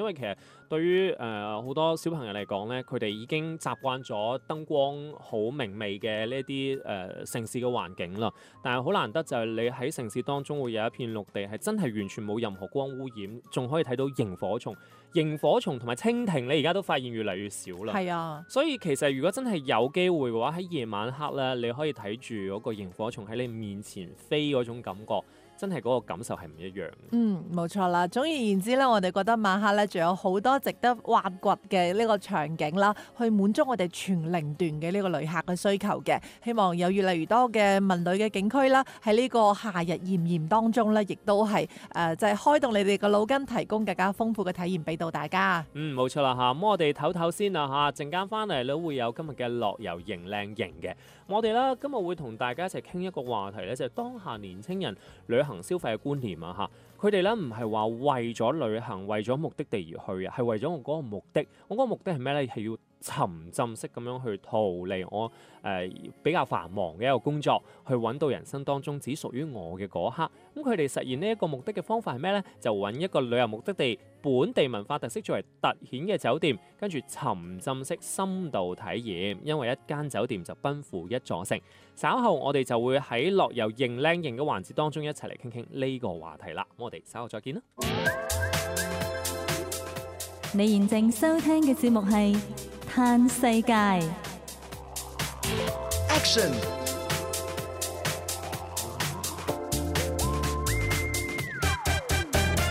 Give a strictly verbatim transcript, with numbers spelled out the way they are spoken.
為其實對於誒好多小朋友嚟講咧，佢哋已經習慣咗燈光好明媚嘅呢啲誒城市嘅環境啦。但係好難得就係你喺城市當中會有一片綠地係真係完全冇任何光污染，仲可以睇到螢火蟲。螢火蟲同埋蜻蜓，你而家都發現越嚟越少啦。 係啊， 所以其實如果真係有機會嘅話，喺夜晚黑咧，你可以睇住嗰個螢火蟲喺你面前飛嗰種感覺。真係嗰個感受係唔一樣。 嗯，冇錯啦。總而言之咧，我哋覺得晚黑咧，仲有好多值得挖掘嘅呢個場景啦，去滿足我哋全齡段嘅呢個旅客嘅需求嘅。希望有越嚟越多嘅文旅嘅景區啦，喺呢個夏日炎炎當中咧，亦都係誒就係開動你哋嘅腦筋，提供更加豐富嘅體驗俾到大家。 嗯，冇錯啦嚇。咁我哋唞唞先啦嚇，陣間翻嚟咧會有今日嘅樂遊型靚型嘅。我哋咧今日會同大家一齊傾一個話題咧，就係當下年青人旅行消費嘅觀念啊嚇，佢哋咧唔係話為咗旅行、為咗目的地而去啊，係為咗我嗰個目的。我嗰個目的係咩咧？係要沉浸式咁樣去逃離我誒、呃、比較繁忙嘅一個工作，去揾到人生當中只屬於我嘅嗰刻。咁佢哋實現呢一個目的嘅方法係咩咧？就揾一個旅遊目的地本地文化特色作為突顯嘅酒店，跟住沉浸式深度體驗。因為一間酒店就奔赴一座城。稍後我哋就會喺樂遊型靚型嘅環節當中一齊嚟傾傾呢個話題啦。我哋稍後再見啦。 你現正收聽嘅節目係《嘆世界》。 Action